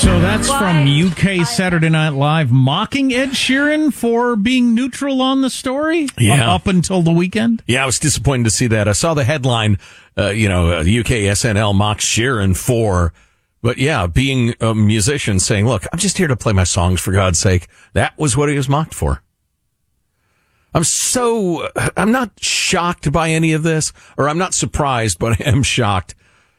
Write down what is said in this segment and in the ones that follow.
So that's from UK Saturday Night Live mocking Ed Sheeran for being neutral on the story up until the weekend. Yeah, I was disappointed to see that. I saw the headline, UK SNL mocks Sheeran for, but yeah, being a musician saying, look, I'm just here to play my songs for God's sake. That was what he was mocked for. I'm not shocked by any of this, or I'm not surprised, but I am shocked.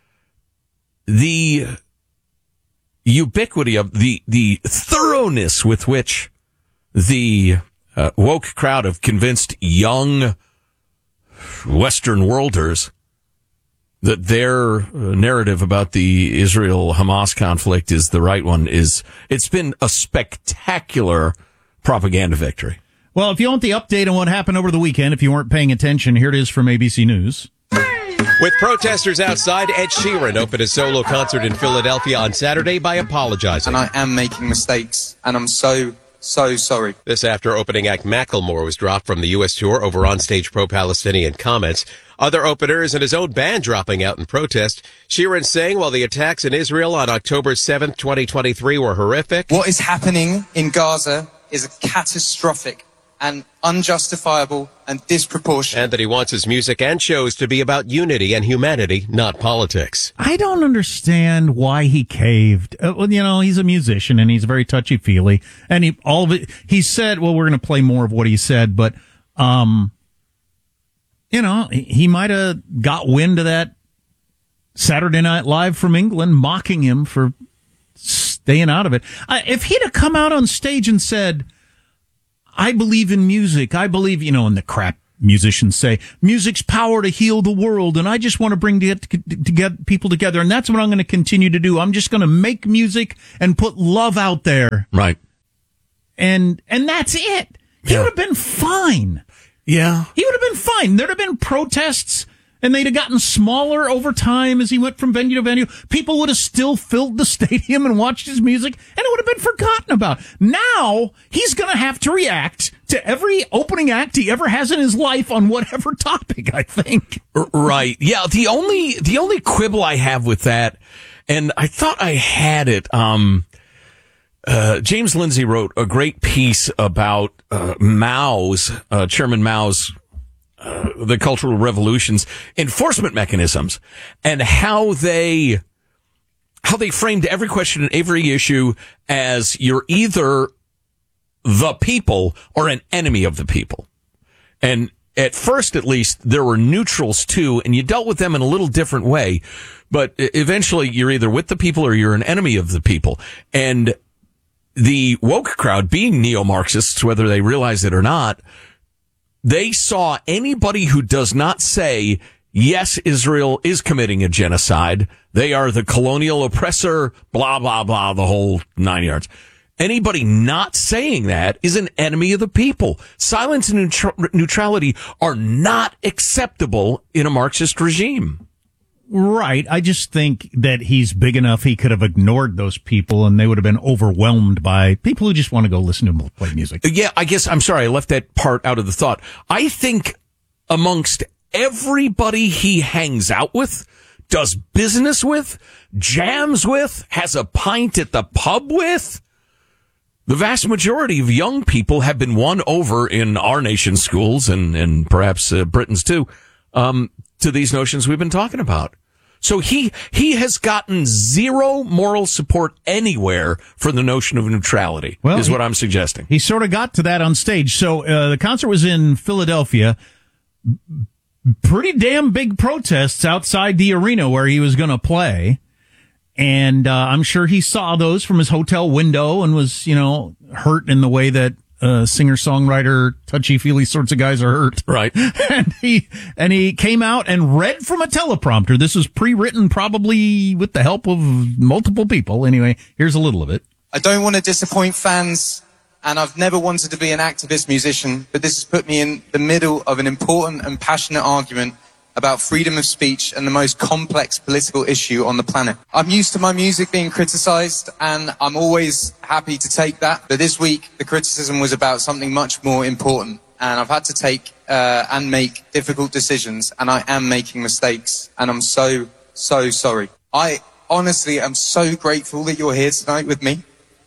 The ubiquity of the thoroughness with which the woke crowd of convinced young Western worlders that their narrative about the Israel-Hamas conflict is the right one it's been a spectacular propaganda victory. Well, if you want the update on what happened over the weekend, if you weren't paying attention, here it is from ABC News. With protesters outside, Ed Sheeran opened a solo concert in Philadelphia on Saturday by apologizing. And I am making mistakes, and I'm so sorry. This after opening act Macklemore was dropped from the U.S. tour over onstage pro-Palestinian comments. Other openers and his own band dropping out in protest. Sheeran saying while the attacks in Israel on October 7th, 2023 were horrific. What is happening in Gaza is catastrophic and unjustifiable and disproportionate. And that he wants his music and shows to be about unity and humanity, not politics. I don't understand why he caved. He's a musician and he's very touchy-feely. And he said, well, we're going to play more of what he said, but, he might have got wind of that Saturday Night Live from England mocking him for staying out of it. If he'd have come out on stage and said, I believe in music. I believe, and the crap musicians say, music's power to heal the world, and I just want to bring people together, and that's what I'm going to continue to do. I'm just going to make music and put love out there. Right. And that's it. He would have been fine. Yeah. He would have been fine. There'd have been protests, and they'd have gotten smaller over time as he went from venue to venue. People would have still filled the stadium and watched his music, and it would have been forgotten about. Now, he's going to have to react to every opening act he ever has in his life on whatever topic, I think. Right. Yeah, the only quibble I have with that, and I thought I had it, James Lindsay wrote a great piece about Chairman Mao's the Cultural Revolution's enforcement mechanisms and how they framed every question and every issue as you're either the people or an enemy of the people. And at first, at least, there were neutrals too, and you dealt with them in a little different way. But eventually, you're either with the people or you're an enemy of the people. And the woke crowd, being neo-Marxists, whether they realize it or not, they saw anybody who does not say, yes, Israel is committing a genocide. They are the colonial oppressor, blah, blah, blah, the whole 9 yards. Anybody not saying that is an enemy of the people. Silence and neutrality are not acceptable in a Marxist regime. Right. I just think that he's big enough he could have ignored those people and they would have been overwhelmed by people who just want to go listen to him play music. Yeah, I guess, I'm sorry, I left that part out of the thought. I think amongst everybody he hangs out with, does business with, jams with, has a pint at the pub with, the vast majority of young people have been won over in our nation's schools and perhaps Britain's too, to these notions we've been talking about. So he has gotten zero moral support anywhere for the notion of neutrality, is what I'm suggesting. He sort of got to that on stage. So the concert was in Philadelphia. Pretty damn big protests outside the arena where he was going to play. And I'm sure he saw those from his hotel window and was, hurt in the way that singer-songwriter, touchy-feely sorts of guys are hurt. Right. And he came out and read from a teleprompter. This was pre-written probably with the help of multiple people. Anyway, here's a little of it. I don't want to disappoint fans, and I've never wanted to be an activist musician, but this has put me in the middle of an important and passionate argument about freedom of speech and the most complex political issue on the planet. I'm used to my music being criticised, and I'm always happy to take that. But this week, the criticism was about something much more important, and I've had to take and make difficult decisions, and I am making mistakes, and I'm so sorry. I honestly am so grateful that you're here tonight with me.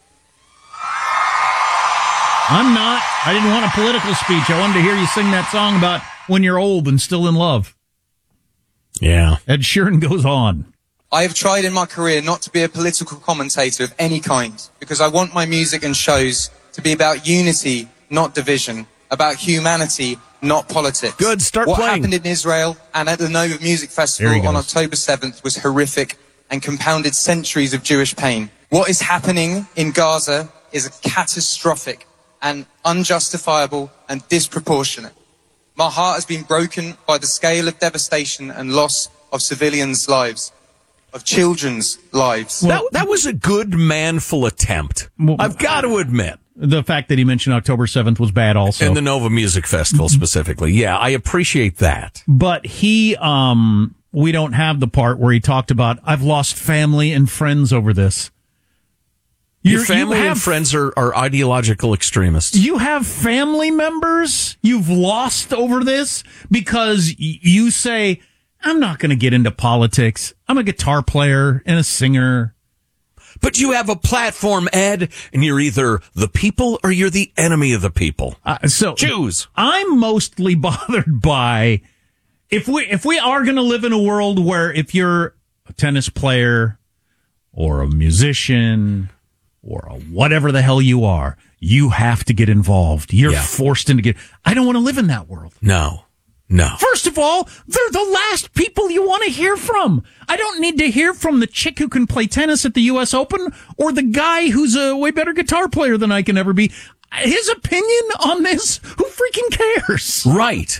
I'm not. I didn't want a political speech. I wanted to hear you sing that song about when you're old and still in love. Yeah. Ed Sheeran goes on. I have tried in my career not to be a political commentator of any kind because I want my music and shows to be about unity, not division, about humanity, not politics. Good, start what playing. What happened in Israel and at the Nova Music Festival on October 7th was horrific and compounded centuries of Jewish pain. What is happening in Gaza is catastrophic and unjustifiable and disproportionate. My heart has been broken by the scale of devastation and loss of civilians' lives, of children's lives. Well, that was a good manful attempt. I've got to admit. The fact that he mentioned October 7th was bad also. And the Nova Music Festival specifically. Yeah, I appreciate that. But we don't have the part where he talked about, I've lost family and friends over this. Your family and friends are ideological extremists. You have family members you've lost over this because you say, I'm not going to get into politics. I'm a guitar player and a singer. But you have a platform, Ed, and you're either the people or you're the enemy of the people. So choose. I'm mostly bothered by if we are going to live in a world where if you're a tennis player or a musician or whatever the hell you are, you have to get involved. You're forced into I don't want to live in that world. No. First of all, they're the last people you want to hear from. I don't need to hear from the chick who can play tennis at the U.S. Open or the guy who's a way better guitar player than I can ever be. His opinion on this, who freaking cares? Right.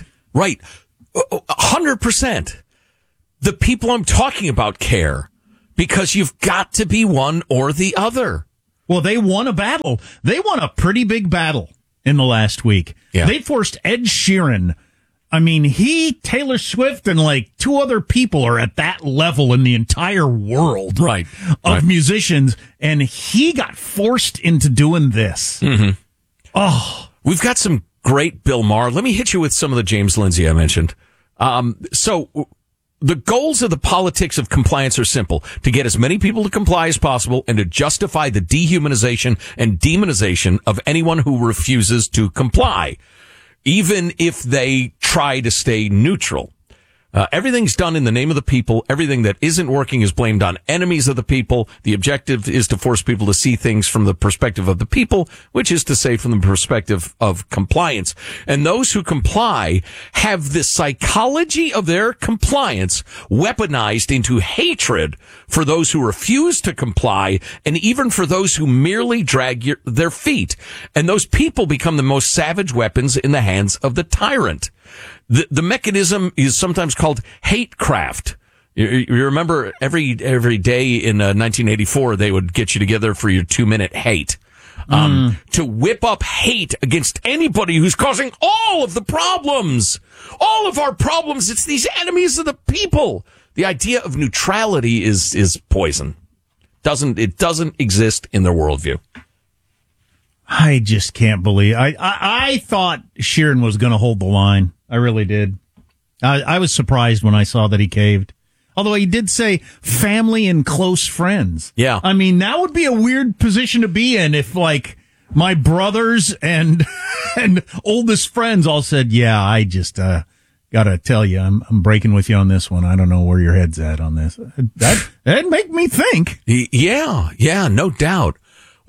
100%. The people I'm talking about care because you've got to be one or the other. Well, they won a battle. They won a pretty big battle in the last week. Yeah. They forced Ed Sheeran. I mean, Taylor Swift, and like two other people are at that level in the entire world of musicians, and he got forced into doing this. Mm-hmm. Oh. We've got some great Bill Maher. Let me hit you with some of the James Lindsay I mentioned. So the goals of the politics of compliance are simple: to get as many people to comply as possible and to justify the dehumanization and demonization of anyone who refuses to comply, even if they try to stay neutral. Everything's done in the name of the people. Everything that isn't working is blamed on enemies of the people. The objective is to force people to see things from the perspective of the people, which is to say from the perspective of compliance. And those who comply have the psychology of their compliance weaponized into hatred for those who refuse to comply and even for those who merely drag their feet. And those people become the most savage weapons in the hands of the tyrant. The mechanism is sometimes called hate craft. You remember every day in 1984 they would get you together for your 2-minute hate. To whip up hate against anybody who's causing all of the problems. All of our problems. It's these enemies of the people. The idea of neutrality is poison. It doesn't exist in their worldview. I just can't believe I thought Sheeran was going to hold the line. I really did. I was surprised when I saw that he caved. Although he did say family and close friends. Yeah. I mean, that would be a weird position to be in if, like, my brothers and oldest friends all said, yeah, I just got to tell you, I'm breaking with you on this one. I don't know where your head's at on this. That'd make me think. Yeah, no doubt.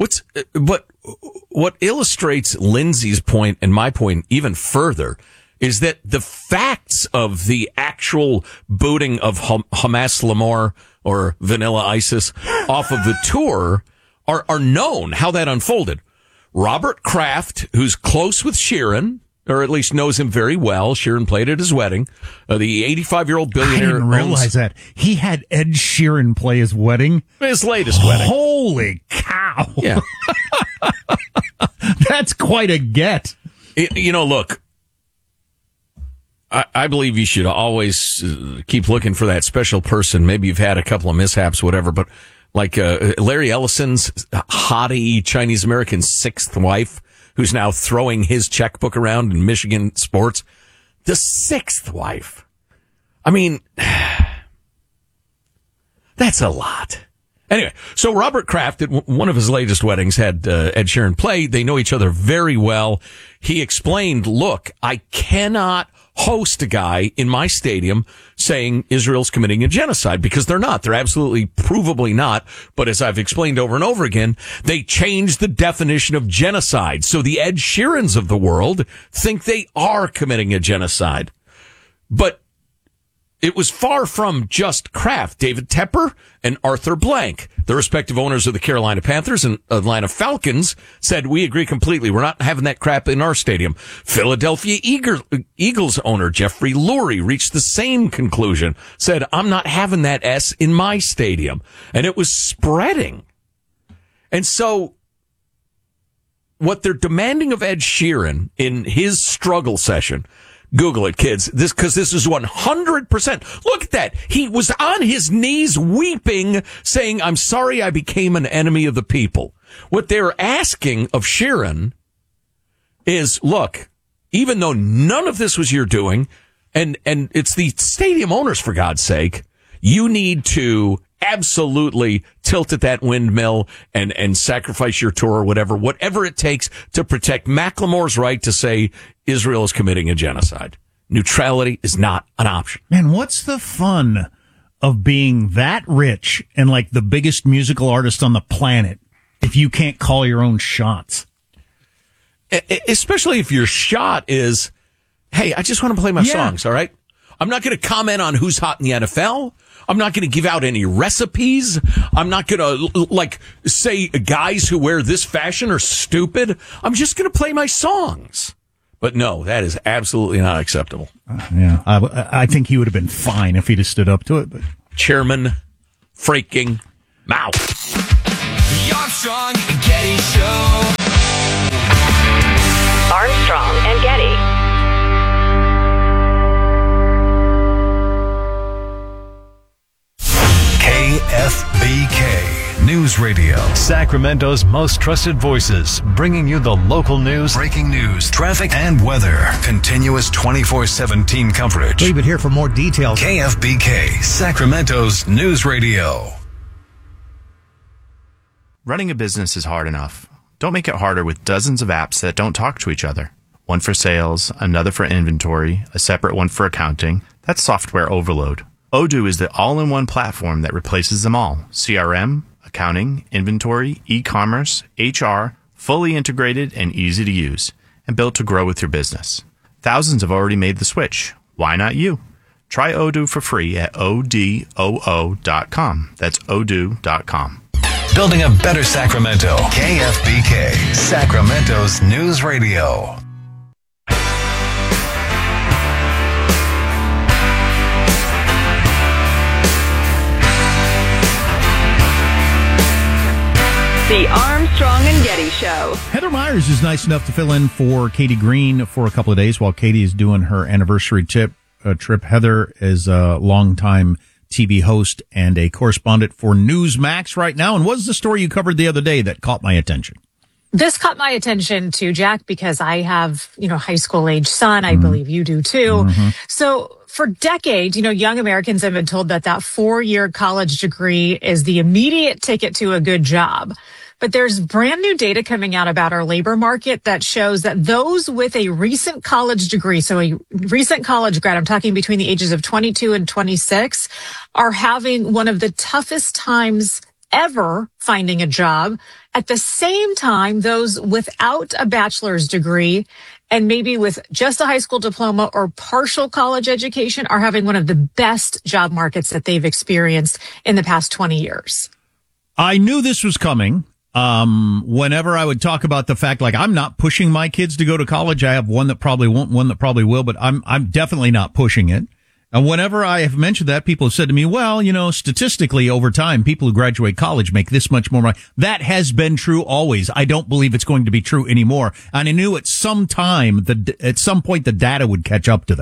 What illustrates Lindsay's point and my point even further is that the facts of the actual booting of Hamas Lamar or Vanilla Isis off of the tour are known, how that unfolded. Robert Kraft, who's close with Sheeran, or at least knows him very well. Sheeran played at his wedding. The 85-year-old billionaire. I didn't realize that. He had Ed Sheeran play his wedding. His latest wedding. Holy cow. Yeah. That's quite a get. Look, I believe you should always keep looking for that special person. Maybe you've had a couple of mishaps, whatever, but like Larry Ellison's haughty Chinese-American sixth wife, who's now throwing his checkbook around in Michigan sports. The sixth wife. I mean, that's a lot. Anyway, so Robert Kraft at one of his latest weddings had Ed Sheeran play. They know each other very well. He explained, look, I cannot host a guy in my stadium saying Israel's committing a genocide, because they're not. They're absolutely provably not. But as I've explained over and over again, they changed the definition of genocide. So the Ed Sheerans of the world think they are committing a genocide. But it was far from just Kraft. David Tepper and Arthur Blank, the respective owners of the Carolina Panthers and Atlanta Falcons, said, we agree completely. We're not having that crap in our stadium. Philadelphia Eagles owner Jeffrey Lurie reached the same conclusion, said, I'm not having that S in my stadium. And it was spreading. And so what they're demanding of Ed Sheeran in his struggle session, Google it, kids. Because this is 100%. Look at that. He was on his knees weeping, saying, I'm sorry I became an enemy of the people. What they're asking of Sheeran is, look, even though none of this was your doing, and it's the stadium owners, for God's sake, you need to absolutely tilt at that windmill and sacrifice your tour or whatever it takes to protect Macklemore's right to say Israel is committing a genocide. Neutrality is not an option. Man, what's the fun of being that rich and like the biggest musical artist on the planet if you can't call your own shots? Especially if your shot is, hey, I just want to play my songs, all right? I'm not going to comment on who's hot in the NFL. I'm not going to give out any recipes. I'm not going to, say guys who wear this fashion are stupid. I'm just going to play my songs. But no, that is absolutely not acceptable. I think he would have been fine if he'd have stood up to it. But Chairman freaking Mao. The Armstrong and Getty Show. Armstrong and Getty. KFBK News Radio. Sacramento's most trusted voices, bringing you the local news, breaking news, traffic, and weather. Continuous 24/7 team coverage. Leave it here for more details. KFBK, Sacramento's News Radio. Running a business is hard enough. Don't make it harder with dozens of apps that don't talk to each other. One for sales, another for inventory, a separate one for accounting. That's software overload. Odoo is the all-in-one platform that replaces them all. CRM, accounting, inventory, e-commerce, HR, fully integrated and easy to use, and built to grow with your business. Thousands have already made the switch. Why not you? Try Odoo for free at odoo.com. That's odoo.com. Building a better Sacramento. KFBK, Sacramento's News Radio. The Armstrong and Getty Show. Heather Myers is nice enough to fill in for Katie Green for a couple of days while Katie is doing her anniversary trip. Heather is a longtime TV host and a correspondent for Newsmax right now. And what's the story you covered the other day that caught my attention? This caught my attention too, Jack, because I have, high school age son. I believe you do too. Mm-hmm. So for decades, young Americans have been told that 4-year college degree is the immediate ticket to a good job. But there's brand new data coming out about our labor market that shows that those with a recent college degree, so a recent college grad, I'm talking between the ages of 22 and 26, are having one of the toughest times ever finding a job. At the same time, those without a bachelor's degree and maybe with just a high school diploma or partial college education are having one of the best job markets that they've experienced in the past 20 years. I knew this was coming. Whenever I would talk about the fact, I'm not pushing my kids to go to college. I have one that probably won't, one that probably will, but I'm definitely not pushing it. And whenever I have mentioned that, people have said to me, well, statistically over time, people who graduate college make this much more money. That has been true always. I don't believe it's going to be true anymore. And I knew at some point the data would catch up to that.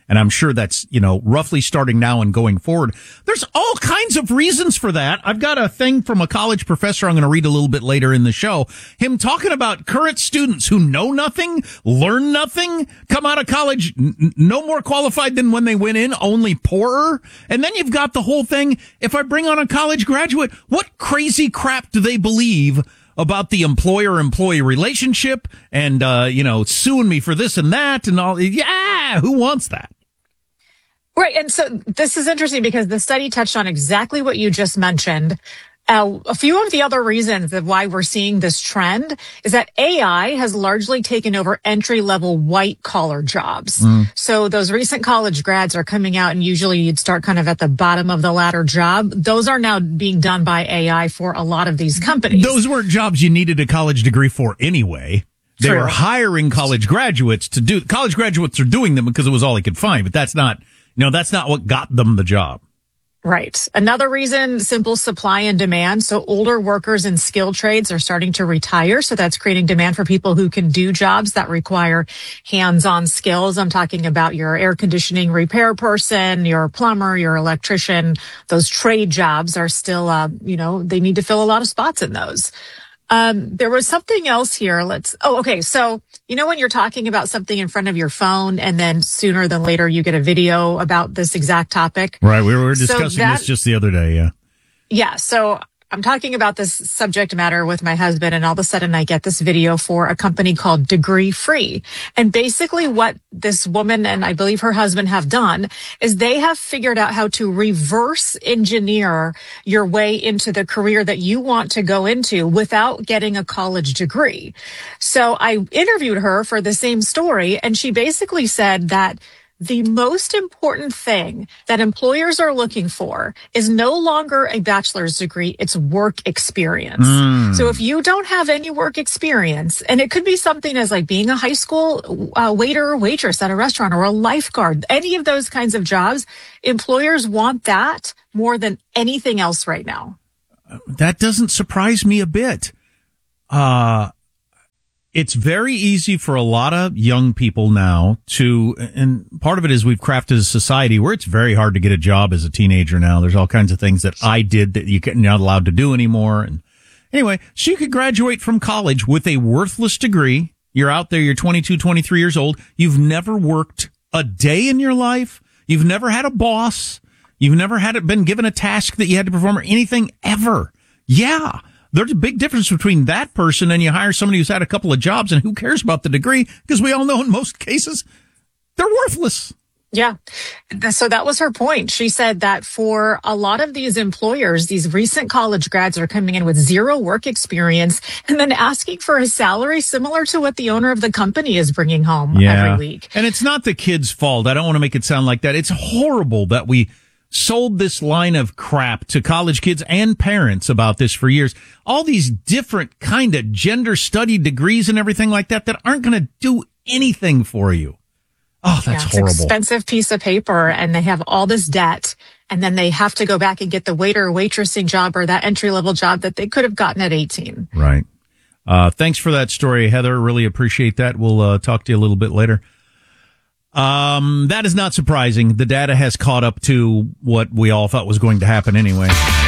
And I'm sure that's, roughly starting now and going forward. There's all kinds of reasons for that. I've got a thing from a college professor I'm going to read a little bit later in the show. Him talking about current students who know nothing, learn nothing, come out of college no more qualified than when they went in, only poorer. And then you've got the whole thing. If I bring on a college graduate, what crazy crap do they believe about the employer-employee relationship and, suing me for this and that and all? Yeah, who wants that? Right. And so this is interesting because the study touched on exactly what you just mentioned. A few of the other reasons of why we're seeing this trend is that AI has largely taken over entry-level white-collar jobs. So those recent college grads are coming out, and usually you'd start kind of at the bottom of the ladder job. Those are now being done by AI for a lot of these companies. Those weren't jobs you needed a college degree for anyway. They True. were hiring college graduates to do. College graduates are doing them because it was all they could find, but that's not what got them the job. Right. Another reason, simple supply and demand. So older workers in skilled trades are starting to retire. So that's creating demand for people who can do jobs that require hands-on skills. I'm talking about your air conditioning repair person, your plumber, your electrician. Those trade jobs are still, they need to fill a lot of spots in those. There was something else here. Okay. So, when you're talking about something in front of your phone and then sooner than later you get a video about this exact topic. Right. We were discussing this just the other day. Yeah. Yeah. So I'm talking about this subject matter with my husband, and all of a sudden I get this video for a company called Degree Free. And basically what this woman and I believe her husband have done is they have figured out how to reverse engineer your way into the career that you want to go into without getting a college degree. So I interviewed her for the same story, and she basically said that the most important thing that employers are looking for is no longer a bachelor's degree, it's work experience. So if you don't have any work experience, and it could be something as like being a high school waiter or waitress at a restaurant or a lifeguard, any of those kinds of jobs, employers want that more than anything else right now. That doesn't surprise me a bit. It's very easy for a lot of young people now and part of it is we've crafted a society where it's very hard to get a job as a teenager now. There's all kinds of things that I did that you're not allowed to do anymore. And anyway, so you could graduate from college with a worthless degree. You're out there, you're 22, 23 years old. You've never worked a day in your life. You've never had a boss. You've never been given a task that you had to perform or anything ever. Yeah. There's a big difference between that person and you hire somebody who's had a couple of jobs and who cares about the degree, because we all know in most cases they're worthless. Yeah. So that was her point. She said that for a lot of these employers, these recent college grads are coming in with zero work experience and then asking for a salary similar to what the owner of the company is bringing home every week. And it's not the kid's fault. I don't want to make it sound like that. It's horrible that we sold this line of crap to college kids and parents about this for years. All these different kind of gender study degrees and everything like that aren't going to do anything for you. Oh, that's horrible. It's an expensive piece of paper, and they have all this debt, and then they have to go back and get the waiter or waitressing job or that entry-level job that they could have gotten at 18. Right. Thanks for that story, Heather. Really appreciate that. We'll talk to you a little bit later. That is not surprising. The data has caught up to what we all thought was going to happen anyway.